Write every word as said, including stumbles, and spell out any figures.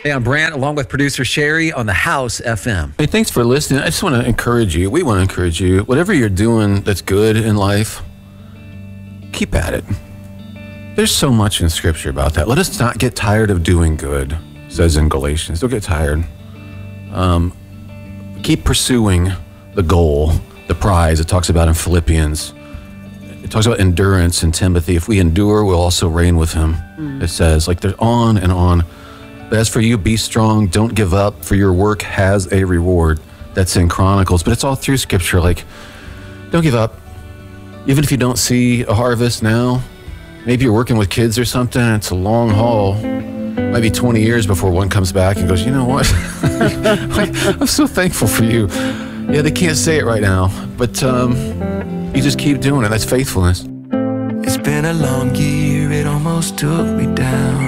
Hey, I'm Brant, along with producer Sherry on the House F M. Hey, thanks for listening. I just want to encourage you. We want to encourage you. Whatever you're doing that's good in life, keep at it. There's so much in Scripture about that. Let us not get tired of doing good, it says in Galatians. Don't get tired. Um, keep pursuing the goal, the prize it talks about in Philippians. It talks about endurance in Timothy. If we endure, we'll also reign with him. Mm. It says, like, there's on and on. But as for you, be strong, don't give up, for your work has a reward. That's in Chronicles. But it's all through Scripture. Like, don't give up. Even if you don't see a harvest now, maybe you're working with kids or something, and it's a long haul. Might be twenty years before one comes back and goes, you know what? I'm so thankful for you. Yeah, they can't say it right now, but um, you just keep doing it. That's faithfulness. It's been a long year, it almost took me down.